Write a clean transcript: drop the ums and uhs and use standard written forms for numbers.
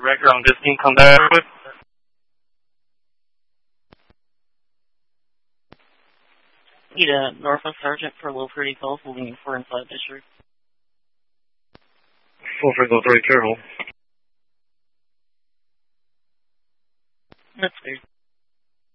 record on this team come back with? Need a Norfolk Sergeant for Low Pretty Falls, moving for inside district. Full for go 3 careful. That's weird.